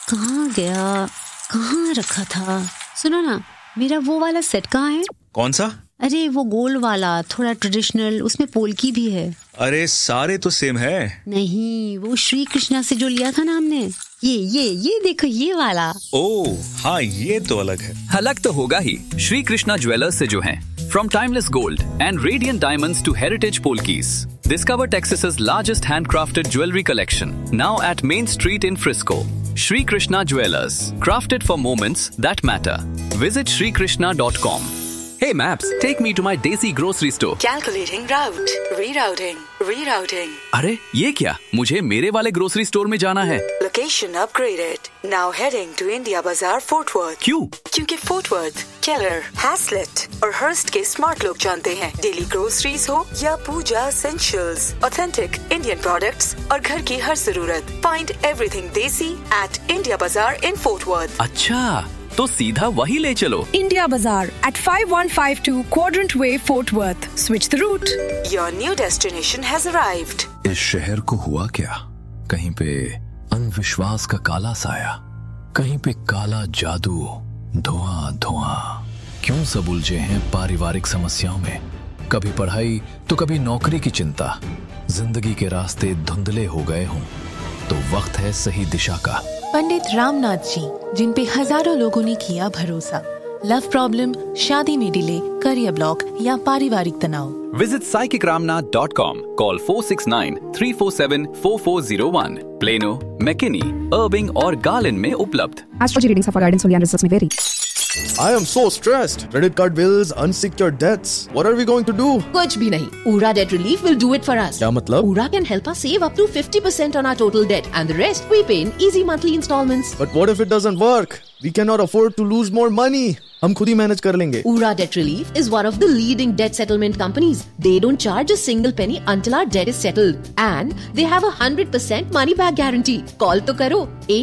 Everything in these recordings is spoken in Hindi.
कहाँ गया, कहाँ रखा था? सुनो ना, मेरा वो वाला सेट कहाँ है? कौन सा? अरे वो गोल्ड वाला, थोड़ा ट्रेडिशनल, उसमें पोल्की भी है। अरे सारे तो सेम है। नहीं, वो श्री कृष्णा से जो लिया था ना हमने, ये देखो, ये वाला। ओह हाँ, ये तो अलग है। अलग तो होगा ही, श्री कृष्णा ज्वेलर्स से जो हैं। From timeless gold and radiant diamonds to heritage polkis, discover Texas's largest handcrafted jewelry collection. Now at Main Street in Frisco. Shri Krishna Jewelers, crafted for moments that matter. Visit shrikrishna.com. Hey Maps, take me to my Desi grocery store. Calculating route. Rerouting. अरे ये क्या? मुझे मेरे वाले ग्रोसरी स्टोर में जाना है। Location upgraded. Now heading to India Bazaar, Fort Worth. क्यों? क्योंकि Fort Worth, Keller, Haslett और Hearst के स्मार्ट लोग जानते हैं। डेली ग्रोसरीज हो या पूजा essentials, authentic Indian products और घर की हर जरूरत। Find everything Desi at India Bazaar in Fort Worth. अच्छा, तो सीधा वही ले चलो। India Bazaar at 5152 Quadrant Way, Fort Worth. Switch the route. Your new destination has arrived. इस शहर को हुआ क्या? कहीं पे अंधविश्वास का काला साया, कहीं पे काला जादू, धुआं। क्यों सब उलझे हैं पारिवारिक समस्याओं में? कभी पढ़ाई तो कभी नौकरी की चिंता। जिंदगी के रास्ते धुंधले हो गए हों तो वक्त है सही दिशा का। पंडित रामनाथ जी, जिन पे हजारों लोगों ने किया भरोसा। लव प्रॉब्लम, शादी में डिले, करियर ब्लॉक या पारिवारिक तनाव। Visit psychicramnath.com. Call 469-347-4401. Plano, McKinney, Irving और Garland में उपलब्ध। Astrology readings for guidance and results may vary. I am so stressed. Credit card bills, unsecured debts. What are we going to do? कुछ भी नहीं. Ura Debt Relief will do it for us. क्या मतलब? Ura can help us save up to 50% on our total debt, and the rest we pay in easy monthly installments. But what if it doesn't work? We cannot afford to lose more money. हम खुद ही मैनेज कर लेंगे। Ura Debt Relief is one of the leading debt settlement companies. They don't charge a single penny until our debt is settled, and they have a 100% money back guarantee. Call तो करो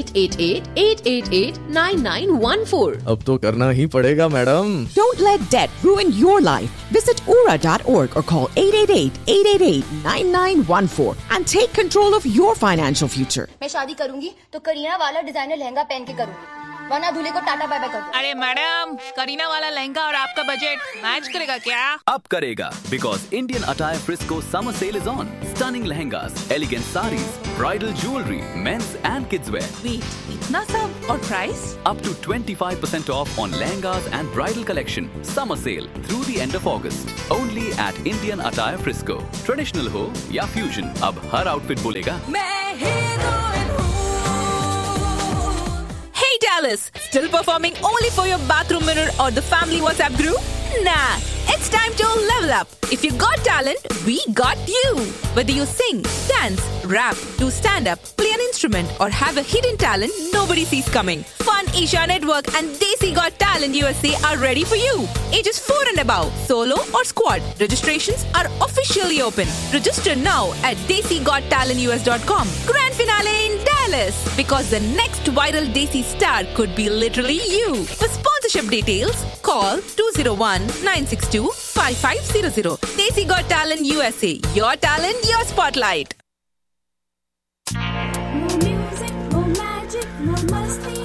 888-888-9914. अब तो करना ही पड़ेगा madam. Don't let debt ruin your life. Visit ura.org or call 888-888-9914 and take control of your financial future. मैं शादी करूंगी तो करीना वाला डिजाइनर लहंगा पहन के करूंगी, वरना दूल्हे को टाटा बाय बाय कर दो। अरे मैडम, करीना वाला लहंगा और आपका बजट मैच करेगा क्या? अब करेगा, because Indian Attire Frisco summer sale is on. Stunning lehengas, elegant sarees, bridal jewelry, men's and kids wear. Wait, इतना सब और price? Up to 25% off on lehengas and bridal collection. Summer sale through the end of August. Only at Indian Attire Frisco. Traditional हो या fusion, अब हर outfit बोलेगा मैं heroine हूँ। Hey Dallas, still performing only for your bathroom mirror or the family WhatsApp group? Nah, it's time to level up. If you got talent, we got you. Whether you sing, dance, rap, do stand-up, play an instrument or have a hidden talent nobody sees coming, Fun Asia Network and Desi Got Talent USA are ready for you. Ages 4 and above, solo or squad. Registrations are officially open. Register now at DesiGotTalentUS.com. Grand finale in Dallas. Because the next viral Desi star could be literally you. For sponsorship details, call 201-962-5500. Desi Got Talent USA. Your talent, your spotlight. More music, more magic, more musty.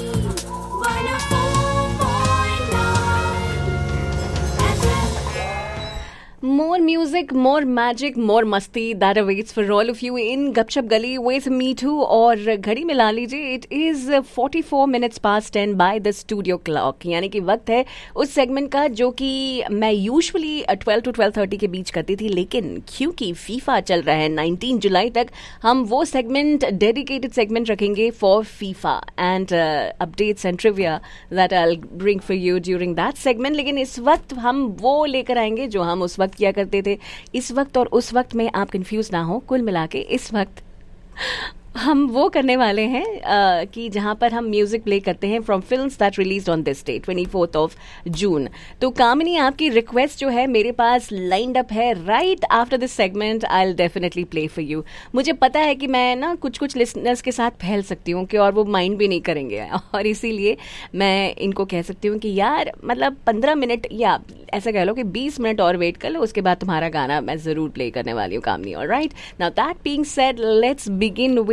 104.9 FM. More music, more magic, more masti that awaits for all of you in Gupshup Gali with Me Too. और घड़ी मिला लीजिए, it is 44 minutes past 10 by the studio clock. यानी कि वक्त है उस सेगमेंट का जो कि मैं यूजुअली 12 to 12:30 के बीच करती थी, लेकिन क्योंकि फीफा चल रहा है 19 जुलाई तक, हम वो सेगमेंट डेडिकेटेड सेगमेंट रखेंगे for FIFA and updates and trivia that I will bring for you during that segment. लेकिन इस वक्त हम वो लेकर आएंगे जो हम उस वक्त किया करते थे. इस वक्त और उस वक्त में आप कंफ्यूज ना हो. कुल मिला के इस वक्त हम वो करने वाले हैं कि जहाँ पर हम म्यूजिक प्ले करते हैं from films that released on this day 24th of June. तो कामिनी, आपकी रिक्वेस्ट जो है मेरे पास लाइंड अप है. Right after this segment I will definitely play for you. मुझे पता है कि मैं ना कुछ लिसनर्स के साथ फैल सकती हूँ कि और वो माइंड भी नहीं करेंगे, और इसीलिए मैं इनको कह सकती हूँ कि यार मतलब 15 मिनट या ऐसा कह लो कि 20 मिनट और वेट कर लो, उसके बाद तुम्हारा गाना मैं ज़रूर प्ले करने वाली हूँ कामिनी. Alright, now that being said, let's begin with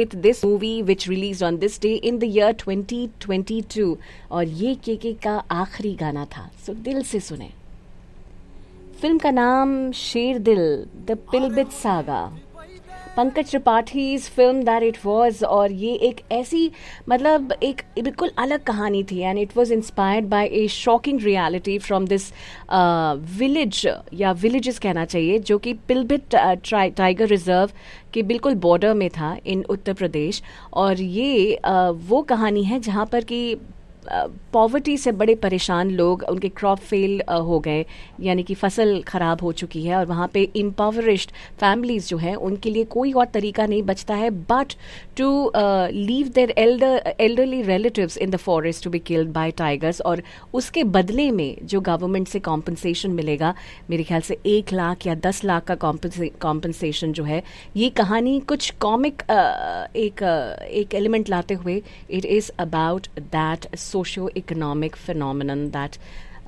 with this movie which released on this day in the year 2022 और ये केके का आखिरी गाना था. So दिल से सुने. फिल्म का नाम शेर दिल, the पिलबिट saga. Pankaj त्रिपाठीज film that it was, और ये एक ऐसी मतलब एक बिल्कुल अलग कहानी थी and it was inspired by A shocking reality from this village या विलेजेस कहना चाहिए जो कि पिलबिट टाइगर रिजर्व के बिल्कुल बॉर्डर में था इन उत्तर प्रदेश. और ये वो कहानी है जहाँ पर कि पॉवर्टी से बड़े परेशान लोग, उनके क्रॉप फेल हो गए, यानी कि फसल ख़राब हो चुकी है और वहाँ पे इम्पावरिश्ड फैमिलीज़ जो हैं उनके लिए कोई और तरीका नहीं बचता है but to leave their elderly relatives in the forest to be killed by tigers. और उसके बदले में जो गवर्नमेंट से कॉम्पनसेशन मिलेगा, मेरे ख्याल से 1 लाख या 10 लाख का कॉम्पनसेशन जो है, ये कहानी कुछ कॉमिक एक एलिमेंट लाते हुए it is about that socio-economic phenomenon that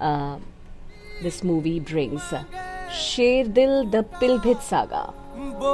this movie brings. Sher Dil, the Pilbhit Saga.